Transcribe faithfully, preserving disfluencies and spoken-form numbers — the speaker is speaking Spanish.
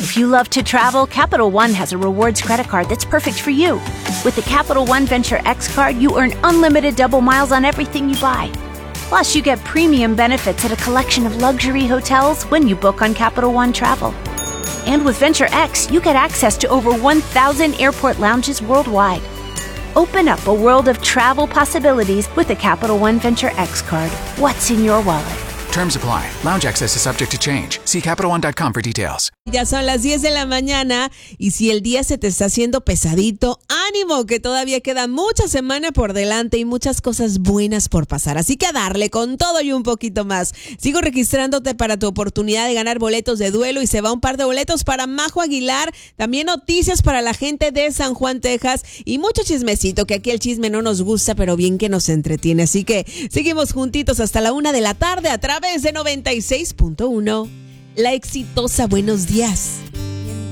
If you love to travel, Capital One has a rewards credit card that's perfect for you. With the Capital One Venture X card, you earn unlimited double miles on everything you buy. Plus, you get premium benefits at a collection of luxury hotels when you book on Capital One Travel. And with Venture X, you get access to over one thousand airport lounges worldwide. Open up a world of travel possibilities with the Capital One Venture X card. What's in your wallet? Terms apply. Lounge access is subject to change. See Capital One dot com for details. Ya son las diez de la mañana y si el día se te está haciendo pesadito, ánimo, que todavía queda mucha semana por delante y muchas cosas buenas por pasar. Así que a darle con todo y un poquito más. Sigo registrándote para tu oportunidad de ganar boletos de duelo y se va un par de boletos para Majo Aguilar. También noticias para la gente de San Juan, Texas y mucho chismecito, que aquí el chisme no nos gusta, pero bien que nos entretiene. Así que seguimos juntitos hasta la una de la tarde a través de noventa y seis punto uno. La exitosa Buenos Días.